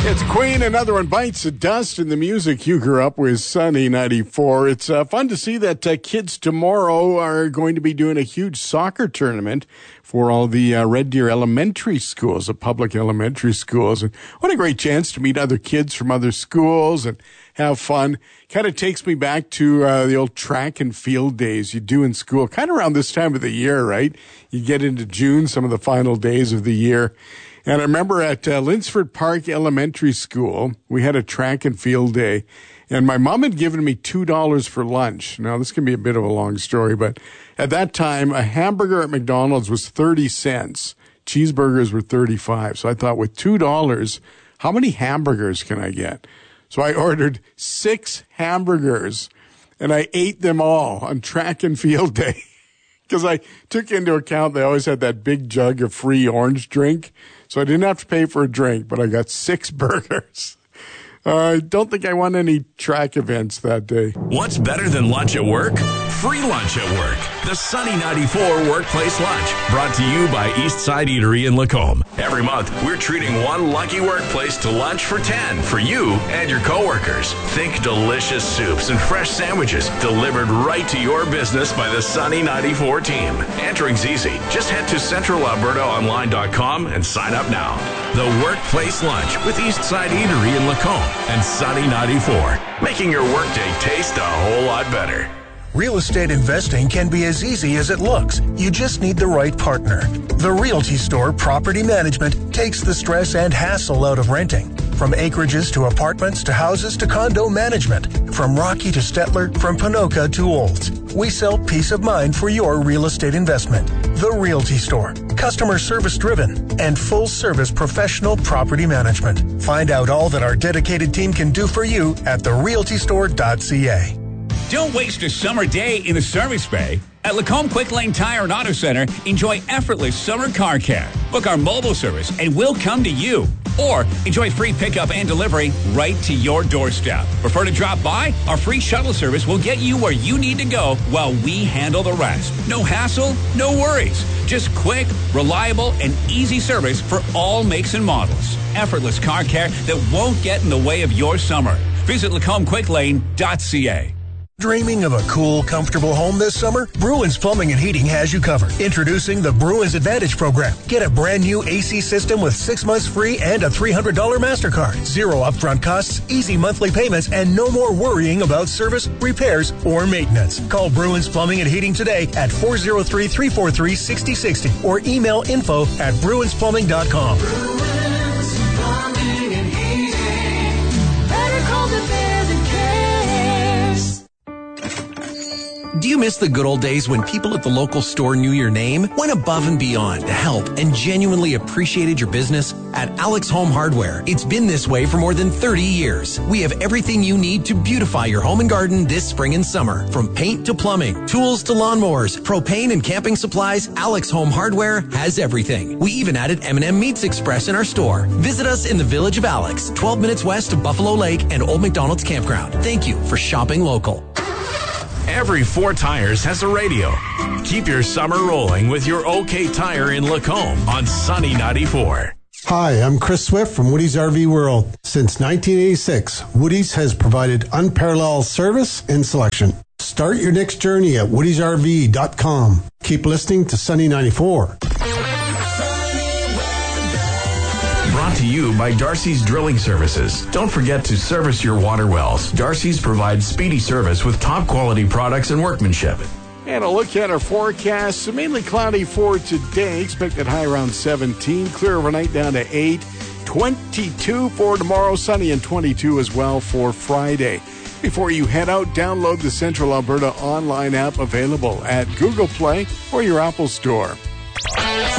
It's Queen, another one bites the dust, and the music you grew up with, Sunny 94. It's fun to see that kids tomorrow are going to be doing a huge soccer tournament for all the Red Deer elementary schools, the public elementary schools. And what a great chance to meet other kids from other schools and have fun. Kind of takes me back to the old track and field days you do in school, kind of around this time of the year, right? You get into June, some of the final days of the year. And I remember at Linsford Park Elementary School, we had a track and field day, and my mom had given me $2 for lunch. Now, this can be a bit of a long story, but at that time, a hamburger at McDonald's was 30 cents. Cheeseburgers were 35. So I thought, with $2, how many hamburgers can I get? So I ordered 6 hamburgers, and I ate them all on track and field day. Because I took into account they always had that big jug of free orange drink. So I didn't have to pay for a drink, but I got 6 burgers. I don't think I won any track events that day. What's better than lunch at work? Free lunch at work. The Sunny 94 Workplace Lunch, brought to you by Eastside Eatery in Lacombe. Every month, we're treating one lucky workplace to lunch for 10 for you and your coworkers. Think delicious soups and fresh sandwiches delivered right to your business by the Sunny 94 team. Entering's easy. Just head to centralalbertaonline.com and sign up now. The Workplace Lunch with Eastside Eatery in Lacombe and Sunny 94, making your workday taste a whole lot better. Real estate investing can be as easy as it looks. You just need the right partner. The Realty Store Property Management takes the stress and hassle out of renting. From acreages to apartments to houses to condo management. From Rocky to Stettler, from Panoka to Olds. We sell peace of mind for your real estate investment. The Realty Store. Customer service driven and full service professional property management. Find out all that our dedicated team can do for you at therealtystore.ca. Don't waste a summer day in the service bay. At Lacombe Quick Lane Tire and Auto Center, enjoy effortless summer car care. Book our mobile service and we'll come to you. Or enjoy free pickup and delivery right to your doorstep. Prefer to drop by? Our free shuttle service will get you where you need to go while we handle the rest. No hassle, no worries. Just quick, reliable, and easy service for all makes and models. Effortless car care that won't get in the way of your summer. Visit LacombQuickLane.ca. Dreaming of a cool, comfortable home this summer? Bruins Plumbing and Heating has you covered. Introducing the Bruins Advantage Program. Get a brand new AC system with 6 months free and a $300 MasterCard. Zero upfront costs, easy monthly payments, and no more worrying about service, repairs, or maintenance. Call Bruins Plumbing and Heating today at 403-343-6060 or email info@bruinsplumbing.com. Bruins Plumbing and Heating. Better call the bear than cares. Do you miss the good old days when people at the local store knew your name, went above and beyond to help, and genuinely appreciated your business? At Alex Home Hardware, it's been this way for more than 30 years. We have everything you need to beautify your home and garden this spring and summer. From paint to plumbing, tools to lawnmowers, propane and camping supplies, Alex Home Hardware has everything. We even added M&M Meats Express in our store. Visit us in the Village of Alex, 12 minutes west of Buffalo Lake and Old McDonald's Campground. Thank you for shopping local. Every 4 Tires has a radio. Keep your summer rolling with your OK Tire in Lacombe on Sunny 94. Hi, I'm Chris Swift from Woody's RV World. Since 1986, Woody's has provided unparalleled service and selection. Start your next journey at woodysrv.com. Keep listening to Sunny 94. Brought to you by Darcy's Drilling Services. Don't forget to service your water wells. Darcy's provides speedy service with top quality products and workmanship. And a look at our forecast. Mainly cloudy for today. Expected high around 17. Clear overnight down to 8. 22 for tomorrow. Sunny and 22 as well for Friday. Before you head out, download the Central Alberta online app available at Google Play or your Apple Store.